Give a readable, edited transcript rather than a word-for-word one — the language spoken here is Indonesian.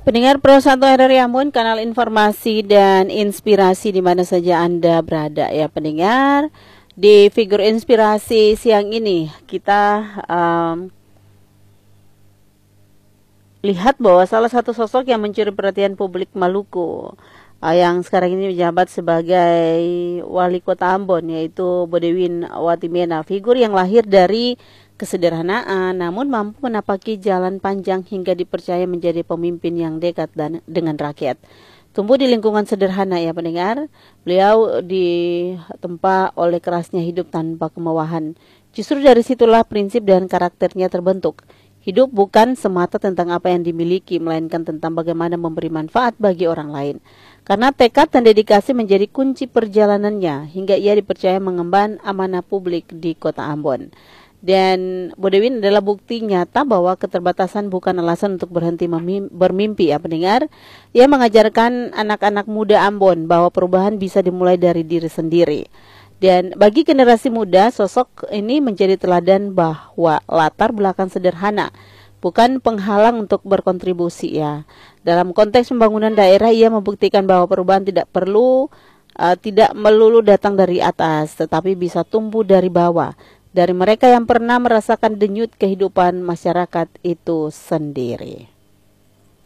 Pendengar Pro 1 RRI Ambon, kanal informasi dan inspirasi di mana saja Anda berada ya pendengar. Di figur inspirasi siang ini kita lihat bahwa salah satu sosok yang mencuri perhatian publik Maluku yang sekarang ini menjabat sebagai wali kota Ambon, yaitu Bodewin Watimena, figur yang lahir dari kesederhanaan namun mampu menapaki jalan panjang hingga dipercaya menjadi pemimpin yang dekat dengan rakyat. Tumbuh di lingkungan sederhana ya pendengar, beliau ditempa oleh kerasnya hidup tanpa kemewahan. Justru dari situlah prinsip dan karakternya terbentuk. Hidup bukan semata tentang apa yang dimiliki, melainkan tentang bagaimana memberi manfaat bagi orang lain. Karena tekad dan dedikasi menjadi kunci perjalanannya, hingga ia dipercaya mengemban amanah publik di kota Ambon. Dan Bodewin adalah bukti nyata bahwa keterbatasan bukan alasan untuk berhenti bermimpi ya pendengar. Ia mengajarkan anak-anak muda Ambon bahwa perubahan bisa dimulai dari diri sendiri. Dan bagi generasi muda, sosok ini menjadi teladan bahwa latar belakang sederhana bukan penghalang untuk berkontribusi ya. Dalam konteks pembangunan daerah, ia membuktikan bahwa perubahan tidak melulu datang dari atas, tetapi bisa tumbuh dari bawah. Dari mereka yang pernah merasakan denyut kehidupan masyarakat itu sendiri.